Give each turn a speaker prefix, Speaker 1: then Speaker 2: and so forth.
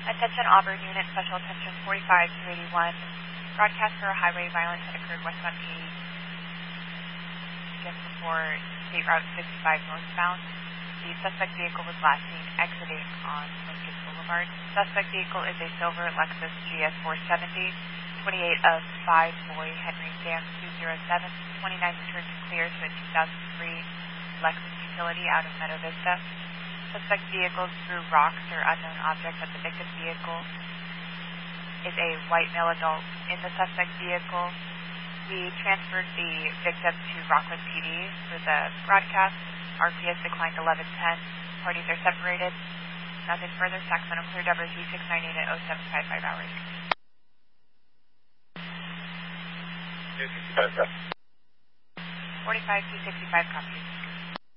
Speaker 1: Attention Auburn Unit, Special Attention 45-281. Broadcast for a highway violence had occurred westbound 80 just before State Route 65 northbound. The suspect vehicle was last seen exiting on Lincoln Boulevard. Suspect vehicle is a silver Lexus GS 470, 28 of 5 Boy Henry Sam 207, 29 returned to clear to a 2003 Lexus utility out of Meadow Vista. Suspect vehicles threw rocks or unknown objects at the victim's vehicle. Is a white male adult in the suspect vehicle. We transferred the victim to Rockland PD for the broadcast. RPS declined 1110. Parties are separated. Nothing further. Sacramento cleared over Z698 at 0755 hours.
Speaker 2: 265,
Speaker 1: 45-265 copies.